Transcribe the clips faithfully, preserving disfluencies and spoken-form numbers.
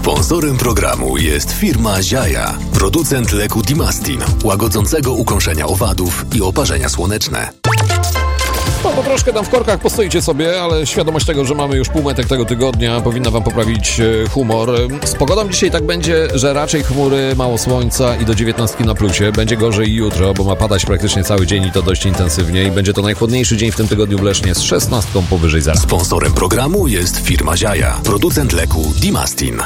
Sponsorem programu jest firma Ziaja, producent leku Dimastin, łagodzącego ukąszenia owadów i oparzenia słoneczne. No to troszkę tam w korkach postoicie sobie, ale świadomość tego, że mamy już półmetek tego tygodnia, powinna wam poprawić humor. Z pogodą dzisiaj tak będzie, że raczej chmury, mało słońca i do dziewiętnastki na plusie. Będzie gorzej jutro, bo ma padać praktycznie cały dzień i to dość intensywnie. I będzie to najchłodniejszy dzień w tym tygodniu w Lesznie z szesnastką powyżej zera. Sponsorem programu jest firma Ziaja, producent leku Dimastin.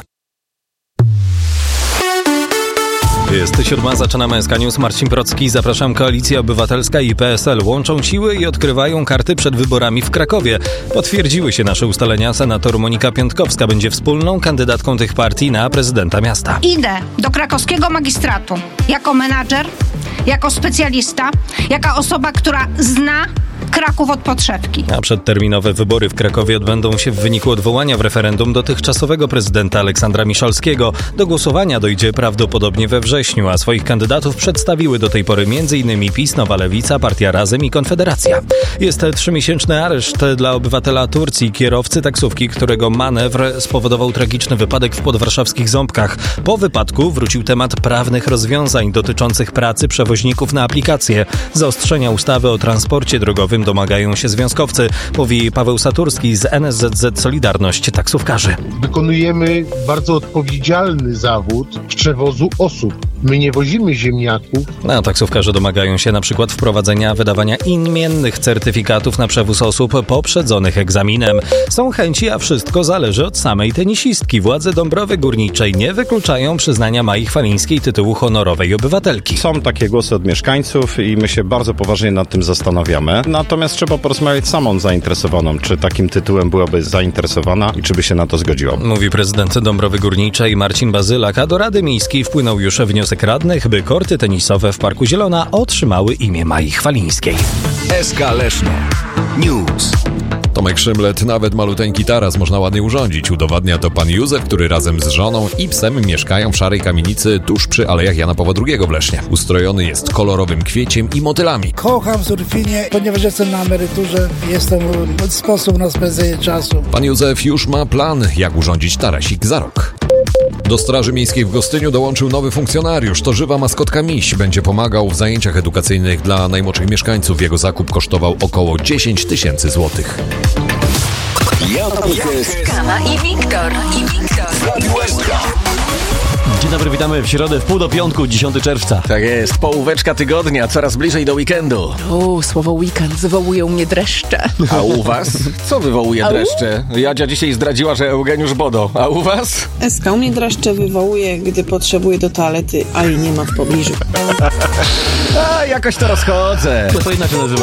Jest siódma, zaczynamy S K News. Marcin Procki, zapraszam. Koalicja Obywatelska i P S L łączą siły i odkrywają karty przed wyborami w Krakowie. Potwierdziły się nasze ustalenia. Senator Monika Piątkowska będzie wspólną kandydatką tych partii na prezydenta miasta. Idę do krakowskiego magistratu jako menadżer, jako specjalista, jako osoba, która zna Kraków od podszewki. A przedterminowe wybory w Krakowie odbędą się w wyniku odwołania w referendum dotychczasowego prezydenta Aleksandra Miszalskiego. Do głosowania dojdzie prawdopodobnie we wrześniu, a swoich kandydatów przedstawiły do tej pory m.in. PiS, Nowa Lewica, Partia Razem i Konfederacja. Jest trzymiesięczny areszt dla obywatela Turcji, kierowcy taksówki, którego manewr spowodował tragiczny wypadek w podwarszawskich Ząbkach. Po wypadku wrócił temat prawnych rozwiązań dotyczących pracy przewoźników na aplikację. Zaostrzenia ustawy o transporcie drogowym domagają się związkowcy, mówi Paweł Saturski z N S Z Z Solidarność Taksówkarzy. Wykonujemy bardzo odpowiedzialny zawód przewozu osób. My nie wozimy ziemniaków. A taksówkarze domagają się na przykład wprowadzenia wydawania imiennych certyfikatów na przewóz osób poprzedzonych egzaminem. Są chęci, a wszystko zależy od samej tenisistki. Władze Dąbrowy Górniczej nie wykluczają przyznania Mai Chwalińskiej tytułu honorowej obywatelki. Są takie głosy od mieszkańców i my się bardzo poważnie nad tym zastanawiamy. Natomiast trzeba porozmawiać z samą zainteresowaną, czy takim tytułem byłaby zainteresowana i czy by się na to zgodziła. Mówi prezydent Dąbrowy Górniczej Marcin Bazylak, a do Rady Miejskiej wpłynął już wniosek radnych, by korty tenisowe w Parku Zielona otrzymały imię Mai Chwalińskiej. S K Leszno News. Tomek Szymlet, nawet maluteńki taras można ładnie urządzić. Udowadnia to pan Józef, który razem z żoną i psem mieszkają w szarej kamienicy tuż przy Alejach Jana Pawła drugiego w Lesznie. Ustrojony jest kolorowym kwieciem i motylami. Kocham surfinie, ponieważ jestem na emeryturze, jestem sposób na spędzenie czasu. Pan Józef już ma plan, jak urządzić tarasik za rok. Do Straży Miejskiej w Gostyniu dołączył nowy funkcjonariusz. To żywa maskotka miś. Będzie pomagał w zajęciach edukacyjnych dla najmłodszych mieszkańców. Jego zakup kosztował około dziesięć tysięcy złotych. Kama i Wiktor. I Wiktor. Dzień dobry, witamy w środę w pół do piątku, dziesiątego czerwca. Tak jest, połóweczka tygodnia, coraz bliżej do weekendu. O, słowo weekend wywołuje u mnie dreszcze. A u was? Co wywołuje dreszcze? Jadzia dzisiaj zdradziła, że Eugeniusz Bodo. A u was? S K u mnie dreszcze wywołuje, gdy potrzebuję do toalety, a jej nie ma w pobliżu. A, jakoś to rozchodzę. To inaczej nazywa.